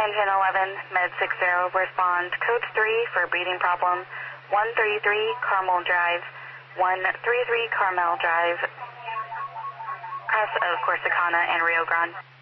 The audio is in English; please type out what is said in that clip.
Engine 11, Med 60, respond code 3 for breathing problem, 133 Carmel Drive, 133 Carmel Drive, cross of Corsicana and Rio Grande.